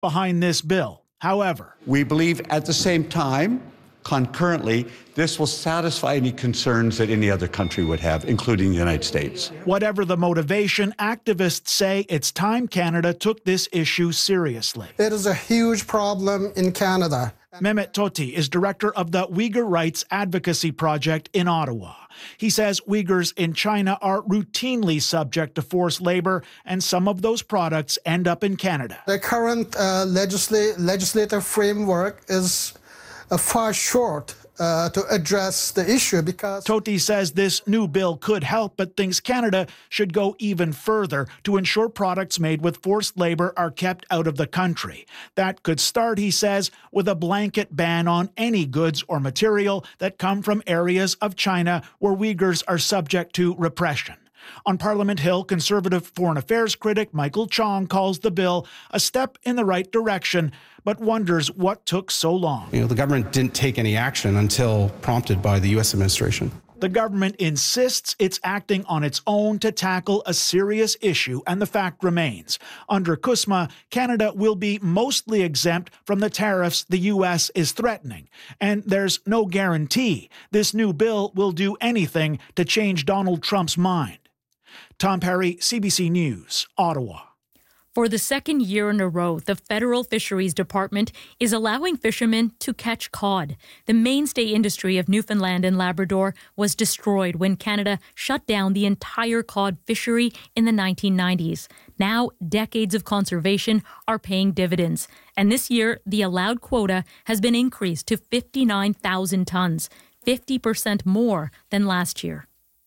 behind this bill. However, we believe at the same time, concurrently, this will satisfy any concerns that any other country would have, including the United States. Whatever the motivation, activists say it's time Canada took this issue seriously. It is a huge problem in Canada. Mehmet Toti is director of the Uyghur Rights Advocacy Project in Ottawa. He says Uyghurs in China are routinely subject to forced labor, and some of those products end up in Canada. The current legislative framework is far short to address the issue because... Toti says this new bill could help, but thinks Canada should go even further to ensure products made with forced labor are kept out of the country. That could start, he says, with a blanket ban on any goods or material that come from areas of China where Uyghurs are subject to repression. On Parliament Hill, Conservative Foreign Affairs critic Michael Chong calls the bill a step in the right direction, but wonders what took so long. The government didn't take any action until prompted by the U.S. administration. The government insists it's acting on its own to tackle a serious issue, and the fact remains. Under CUSMA, Canada will be mostly exempt from the tariffs the U.S. is threatening. And there's no guarantee this new bill will do anything to change Donald Trump's mind. Tom Perry, CBC News, Ottawa. For the second year in a row, the Federal Fisheries Department is allowing fishermen to catch cod. The mainstay industry of Newfoundland and Labrador was destroyed when Canada shut down the entire cod fishery in the 1990s. Now, decades of conservation are paying dividends. And this year, the allowed quota has been increased to 59,000 tons, 50% more than last year.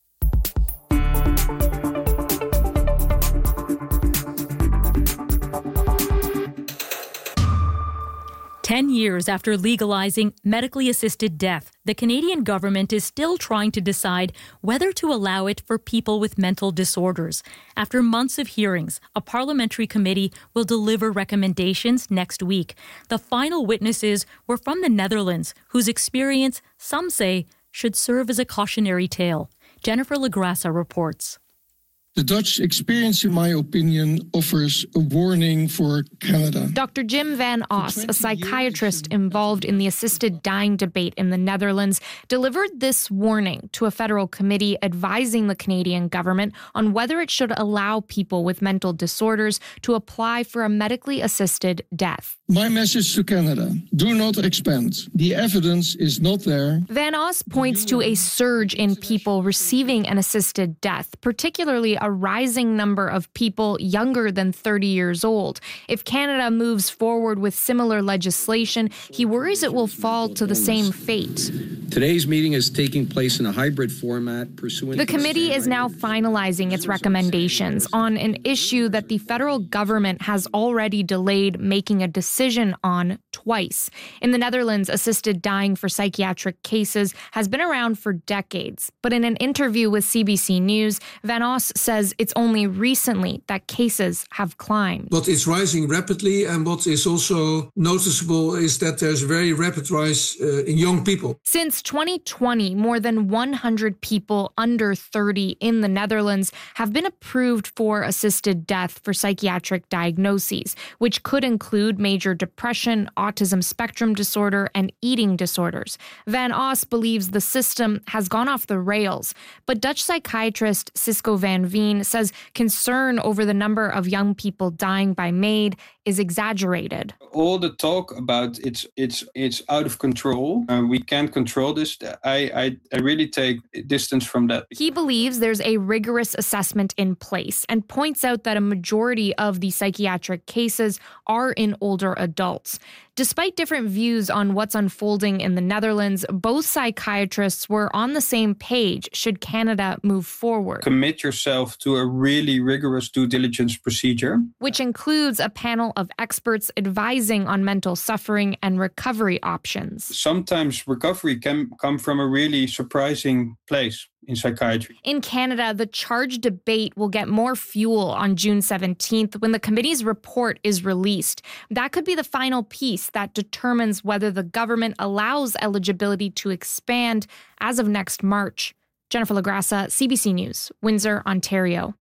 10 years after legalizing medically assisted death, the Canadian government is still trying to decide whether to allow it for people with mental disorders. After months of hearings, a parliamentary committee will deliver recommendations next week. The final witnesses were from the Netherlands, whose experience, some say, should serve as a cautionary tale. Jennifer Lagrassa reports. The Dutch experience, in my opinion, offers a warning for Canada. Dr. Jim van Os, a psychiatrist involved in the assisted dying debate in the Netherlands, delivered this warning to a federal committee advising the Canadian government on whether it should allow people with mental disorders to apply for a medically assisted death. My message to Canada, do not expand. The evidence is not there. Van Os points to a surge in people receiving an assisted death, particularly a rising number of people younger than 30 years old. If Canada moves forward with similar legislation, he worries it will fall to the same fate. Today's meeting is taking place in a hybrid format pursuant. The committee is now finalizing its recommendations on an issue that the federal government has already delayed making a decision on twice. In the Netherlands, assisted dying for psychiatric cases has been around for decades. But in an interview with CBC News, Van Os says it's only recently that cases have climbed. What is rising rapidly and what is also noticeable is that there's a very rapid rise in young people. Since 2020, more than 100 people under 30 in the Netherlands have been approved for assisted death for psychiatric diagnoses, which could include major depression, autism spectrum disorder, and eating disorders. Van Os believes the system has gone off the rails, but Dutch psychiatrist Cisco van Veen says concern over the number of young people dying by MAID is exaggerated. All the talk about it's out of control, we can't control this, I really take distance from that. He believes there's a rigorous assessment in place and points out that a majority of the psychiatric cases are in older adults. Despite different views on what's unfolding in the Netherlands, both psychiatrists were on the same page should Canada move forward. Commit yourself to a really rigorous due diligence procedure, which includes a panel of experts advising on mental suffering and recovery options. Sometimes recovery can come from a really surprising place in psychiatry. In Canada, the charge debate will get more fuel on June 17th when the committee's report is released. That could be the final piece that determines whether the government allows eligibility to expand as of next March. Jennifer Lagrassa, CBC News, Windsor, Ontario.